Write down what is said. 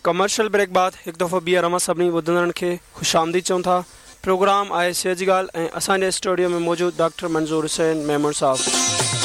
Commercial brake बाद हिकु दफ़ो ॿीहर असां सभिनी ॿुधंदड़नि खे ख़ुशि आमदीद चऊं था। प्रोग्राम आहे सिहत जी ॻाल्हि ऐं असांजे स्टूडियो में मौजूदु डॉक्टर मंज़ूर हुसैन मेमण साहब।